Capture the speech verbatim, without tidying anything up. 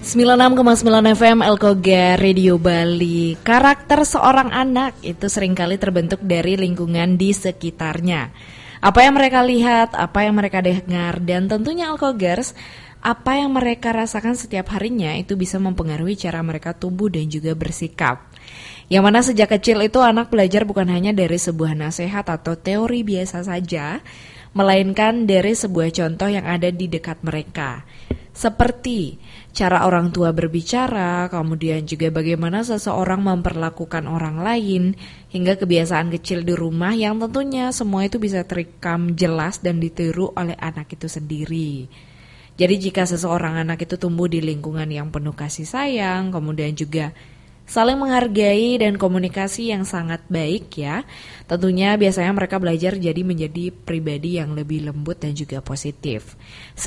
sembilan puluh enam koma sembilan F M Elkoga Radio Bali. Karakter seorang anak itu seringkali terbentuk dari lingkungan di sekitarnya. Apa yang mereka lihat, apa yang mereka dengar, dan tentunya Elkogers, apa yang mereka rasakan setiap harinya itu bisa mempengaruhi cara mereka tumbuh dan juga bersikap. Yang mana sejak kecil itu anak belajar bukan hanya dari sebuah nasihat atau teori biasa saja, melainkan dari sebuah contoh yang ada di dekat mereka. Seperti cara orang tua berbicara, kemudian juga bagaimana seseorang memperlakukan orang lain, hingga kebiasaan kecil di rumah yang tentunya semua itu bisa terekam jelas dan ditiru oleh anak itu sendiri. Jadi jika seseorang anak itu tumbuh di lingkungan yang penuh kasih sayang, kemudian juga saling menghargai dan komunikasi yang sangat baik ya, tentunya biasanya mereka belajar jadi menjadi pribadi yang lebih lembut dan juga positif.